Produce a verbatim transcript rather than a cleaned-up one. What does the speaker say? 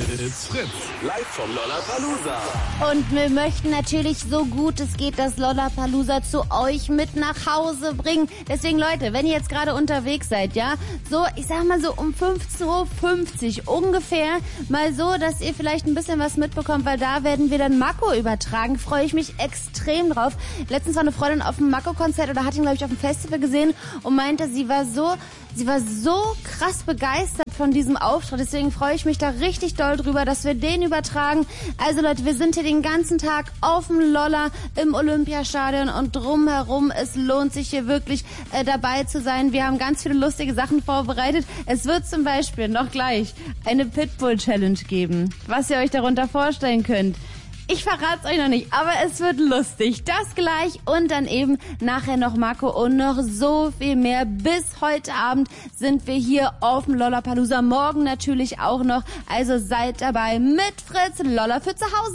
It's Fritz, live vom Lollapalooza. Und wir möchten natürlich so gut es geht das Lollapalooza zu euch mit nach Hause bringen. Deswegen Leute, wenn ihr jetzt gerade unterwegs seid, ja, so, ich sag mal so um fünfzehn Uhr fünfzig ungefähr, mal so, dass ihr vielleicht ein bisschen was mitbekommt, weil da werden wir dann Mako übertragen. Freue ich mich extrem drauf. Letztens war eine Freundin auf dem Mako-Konzert oder hat ihn, glaube ich, auf dem Festival gesehen und meinte, sie war so, sie war so krass begeistert von diesem Auftritt. Deswegen freue ich mich da richtig doll drüber, dass wir den übertragen. Also Leute, wir sind hier den ganzen Tag auf dem Lolla im Olympiastadion und drumherum. Es lohnt sich hier wirklich äh, dabei zu sein. Wir haben ganz viele lustige Sachen vorbereitet. Es wird zum Beispiel noch gleich eine Pitbull-Challenge geben, was ihr euch darunter vorstellen könnt. Ich verrate es euch noch nicht, aber es wird lustig. Das gleich und dann eben nachher noch Mako und noch so viel mehr. Bis heute Abend sind wir hier auf dem Lollapalooza. Morgen natürlich auch noch. Also seid dabei mit Fritz, Lolla für zu Hause.